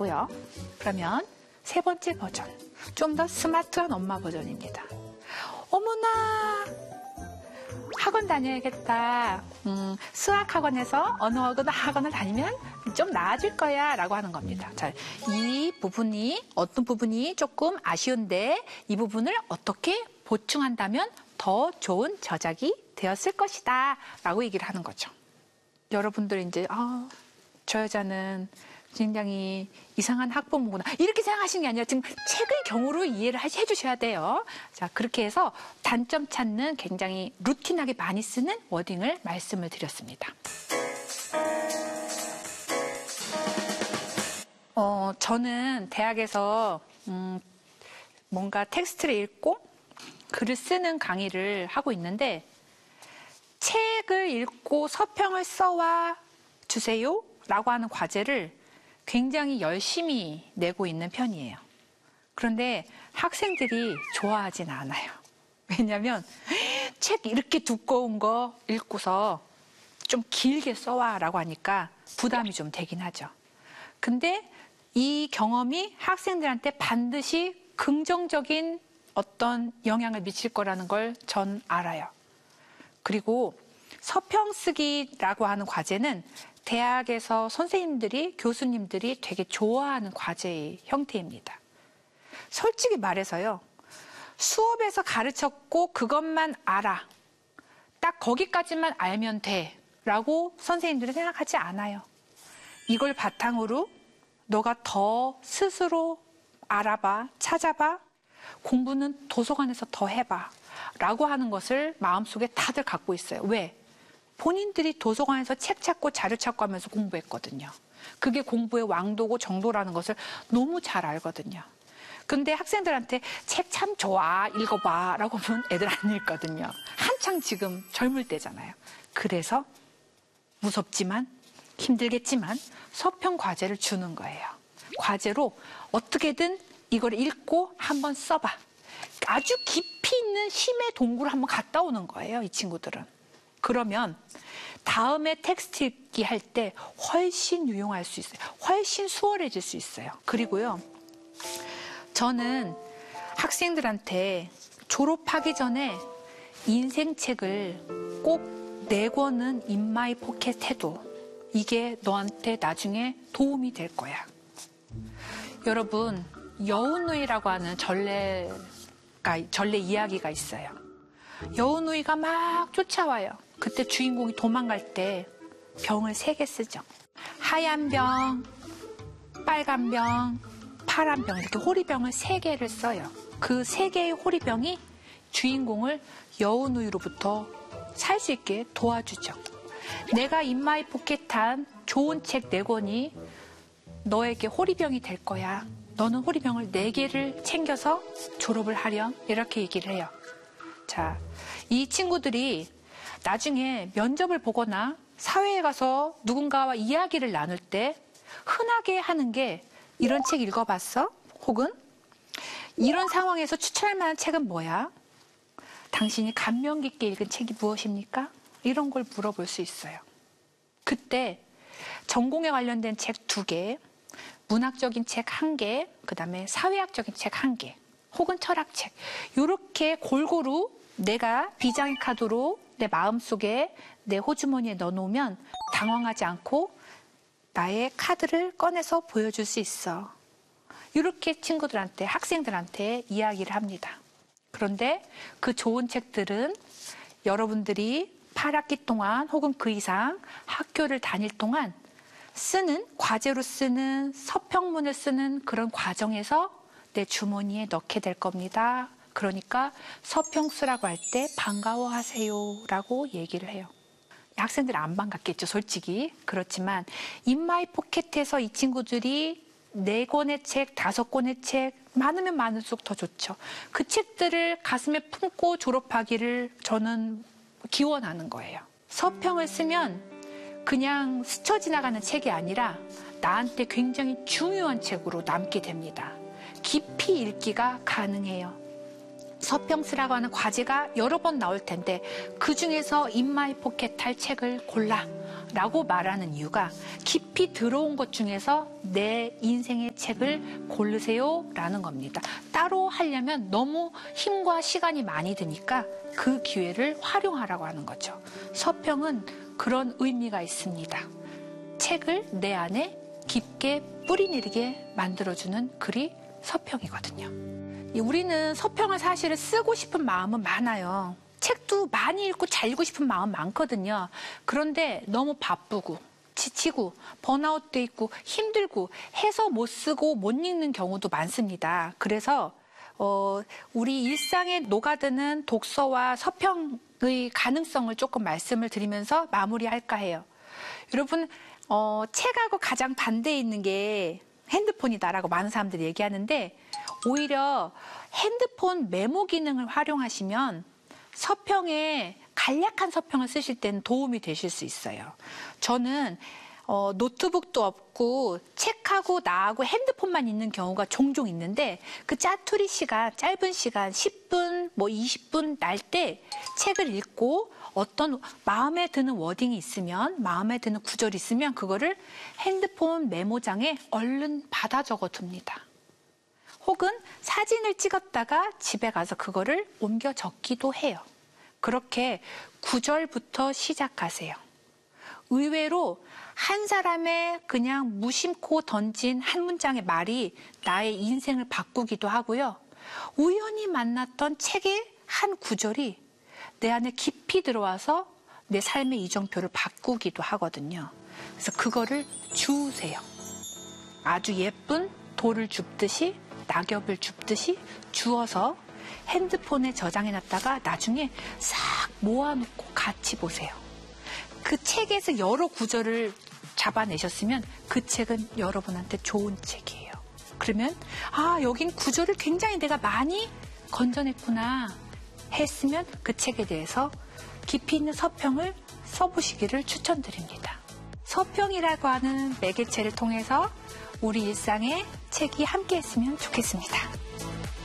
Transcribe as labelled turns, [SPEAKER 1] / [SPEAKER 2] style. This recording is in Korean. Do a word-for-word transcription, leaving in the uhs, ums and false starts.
[SPEAKER 1] 되고요. 그러면 세 번째 버전, 좀 더 스마트한 엄마 버전입니다. 어머나, 학원 다녀야겠다. 음, 수학 학원에서 언어 학원을 다니면 좀 나아질 거야 라고 하는 겁니다. 자, 이 부분이 어떤 부분이 조금 아쉬운데 이 부분을 어떻게 보충한다면 더 좋은 저작이 되었을 것이다 라고 얘기를 하는 거죠. 여러분들 이제 아, 저 여자는 굉장히 이상한 학부모구나 이렇게 생각하시는 게 아니라 지금 책의 경우로 이해를 해주셔야 돼요. 자, 그렇게 해서 단점 찾는 굉장히 루틴하게 많이 쓰는 워딩을 말씀을 드렸습니다. 어, 저는 대학에서 음, 뭔가 텍스트를 읽고 글을 쓰는 강의를 하고 있는데 책을 읽고 서평을 써와 주세요 라고 하는 과제를 굉장히 열심히 내고 있는 편이에요. 그런데 학생들이 좋아하진 않아요. 왜냐하면 책 이렇게 두꺼운 거 읽고서 좀 길게 써와 라고 하니까 부담이 좀 되긴 하죠. 근데 이 경험이 학생들한테 반드시 긍정적인 어떤 영향을 미칠 거라는 걸 전 알아요. 그리고 서평 쓰기라고 하는 과제는 대학에서 선생님들이, 교수님들이 되게 좋아하는 과제의 형태입니다. 솔직히 말해서요, 수업에서 가르쳤고 그것만 알아. 딱 거기까지만 알면 돼. 라고 선생님들은 생각하지 않아요. 이걸 바탕으로 너가 더 스스로 알아봐, 찾아봐, 공부는 도서관에서 더 해봐. 라고 하는 것을 마음속에 다들 갖고 있어요. 왜? 본인들이 도서관에서 책 찾고 자료 찾고 하면서 공부했거든요. 그게 공부의 왕도고 정도라는 것을 너무 잘 알거든요. 근데 학생들한테 책 참 좋아, 읽어봐 라고 하면 애들 안 읽거든요. 한창 지금 젊을 때잖아요. 그래서 무섭지만 힘들겠지만 서평 과제를 주는 거예요. 과제로 어떻게든 이걸 읽고 한번 써봐. 아주 깊이 있는 심의 동굴을 한번 갔다 오는 거예요, 이 친구들은. 그러면 다음에 텍스트 읽기 할 때 훨씬 유용할 수 있어요. 훨씬 수월해질 수 있어요. 그리고요, 저는 학생들한테 졸업하기 전에 인생책을 꼭 네 권은 in my pocket 해도 이게 너한테 나중에 도움이 될 거야. 여러분, 여운누이라고 하는 전래가, 전래 이야기가 있어요. 여운누이가 막 쫓아와요. 그때 주인공이 도망갈 때 병을 세 개 쓰죠. 하얀 병, 빨간 병, 파란 병, 이렇게 호리병을 세 개를 써요. 그 세 개의 호리병이 주인공을 여운누이로부터 살 수 있게 도와주죠. 내가 인마이 포켓한 좋은 책 네 권이 너에게 호리병이 될 거야. 너는 호리병을 네 개를 챙겨서 졸업을 하렴. 이렇게 얘기를 해요. 자, 이 친구들이 나중에 면접을 보거나 사회에 가서 누군가와 이야기를 나눌 때 흔하게 하는 게 이런 책 읽어봤어? 혹은 이런 상황에서 추천할 만한 책은 뭐야? 당신이 감명 깊게 읽은 책이 무엇입니까? 이런 걸 물어볼 수 있어요. 그때 전공에 관련된 책 두 개, 문학적인 책 한 개, 그 다음에 사회학적인 책 한 개, 혹은 철학책. 이렇게 골고루 내가 비장의 카드로 내 마음속에 내 호주머니에 넣어놓으면 당황하지 않고 나의 카드를 꺼내서 보여줄 수 있어. 이렇게 친구들한테, 학생들한테 이야기를 합니다. 그런데 그 좋은 책들은 여러분들이 팔 학기 동안 혹은 그 이상 학교를 다닐 동안 쓰는, 과제로 쓰는, 서평문을 쓰는 그런 과정에서 내 주머니에 넣게 될 겁니다. 그러니까 서평 쓰라고 할 때 반가워하세요 라고 얘기를 해요. 학생들 안 반갑겠죠, 솔직히. 그렇지만 인마이 포켓에서 이 친구들이 네 권의 책, 다섯 권의 책, 많으면 많을수록 더 좋죠. 그 책들을 가슴에 품고 졸업하기를 저는 기원하는 거예요. 서평을 쓰면 그냥 스쳐 지나가는 책이 아니라 나한테 굉장히 중요한 책으로 남게 됩니다. 깊이 읽기가 가능해요. 서평 쓰라고 하는 과제가 여러 번 나올 텐데 그 중에서 인마이 포켓 할 책을 골라 라고 말하는 이유가 깊이 들어온 것 중에서 내 인생의 책을 고르세요 라는 겁니다. 따로 하려면 너무 힘과 시간이 많이 드니까 그 기회를 활용하라고 하는 거죠. 서평은 그런 의미가 있습니다. 책을 내 안에 깊게 뿌리내리게 만들어주는 글이 서평이거든요. 우리는 서평을 사실은 쓰고 싶은 마음은 많아요. 책도 많이 읽고 잘 읽고 싶은 마음 많거든요. 그런데 너무 바쁘고 지치고 번아웃돼 있고 힘들고 해서 못 쓰고 못 읽는 경우도 많습니다. 그래서 어, 우리 일상에 녹아드는 독서와 서평의 가능성을 조금 말씀을 드리면서 마무리할까 해요. 여러분 어, 책하고 가장 반대에 있는 게 핸드폰이다라고 많은 사람들이 얘기하는데 오히려 핸드폰 메모 기능을 활용하시면 서평에 간략한 서평을 쓰실 때는 도움이 되실 수 있어요. 저는 어, 노트북도 없고 책하고 나하고 핸드폰만 있는 경우가 종종 있는데 그 짜투리 시간, 짧은 시간 십 분, 뭐 이십 분 날 때 책을 읽고 어떤 마음에 드는 워딩이 있으면 마음에 드는 구절이 있으면 그거를 핸드폰 메모장에 얼른 받아 적어 둡니다. 혹은 사진을 찍었다가 집에 가서 그거를 옮겨 적기도 해요. 그렇게 구절부터 시작하세요. 의외로 한 사람의 그냥 무심코 던진 한 문장의 말이 나의 인생을 바꾸기도 하고요. 우연히 만났던 책의 한 구절이 내 안에 깊이 들어와서 내 삶의 이정표를 바꾸기도 하거든요. 그래서 그거를 주우세요. 아주 예쁜 돌을 줍듯이 낙엽을 줍듯이 주워서 핸드폰에 저장해놨다가 나중에 싹 모아놓고 같이 보세요. 그 책에서 여러 구절을 잡아내셨으면 그 책은 여러분한테 좋은 책이에요. 그러면 아 여긴 구절을 굉장히 내가 많이 건져냈구나 했으면 그 책에 대해서 깊이 있는 서평을 써보시기를 추천드립니다. 서평이라고 하는 매개체를 통해서 우리 일상에 책이 함께 했으면 좋겠습니다.